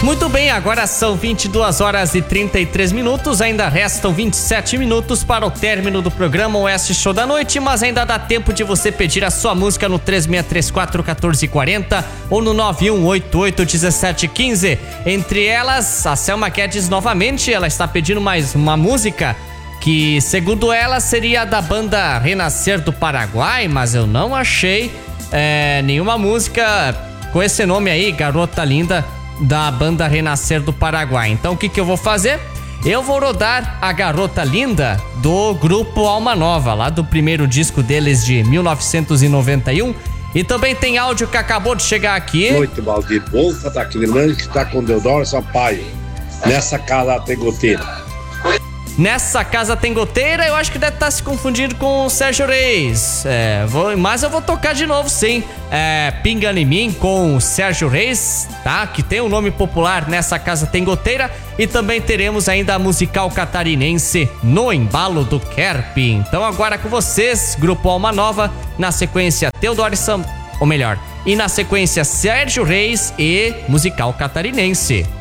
Muito bem, agora são 22 horas e 33 minutos, ainda restam 27 minutos para o término do programa Oeste Show da Noite, mas ainda dá tempo de você pedir a sua música no 3634-1440 ou no 9188-1715. Entre elas, a Selma Guedes novamente, ela está pedindo mais uma música que, segundo ela, seria da banda Renascer do Paraguai, mas eu não achei nenhuma música com esse nome aí, Garota Linda, da banda Renascer do Paraguai. Então o que eu vou fazer? Eu vou rodar a Garota Linda do grupo Alma Nova, lá do primeiro disco deles de 1991. E também tem áudio que acabou de chegar aqui. Noite, Valdir. Bolsa tá aqui, lembrando que está com Deodoro Sampaio. Nessa casa tem goteira. Nessa casa tem goteira, eu acho que deve estar se confundindo com o Sérgio Reis. Mas eu vou tocar de novo, sim. Pinga em Mim com o Sérgio Reis, tá? Que tem um nome popular, Nessa Casa Tem Goteira. E também teremos ainda a musical catarinense No Embalo do Kerp. Então agora com vocês, Grupo Alma Nova, na sequência Teodoro Sampaio, ou melhor, e na sequência Sérgio Reis e musical catarinense.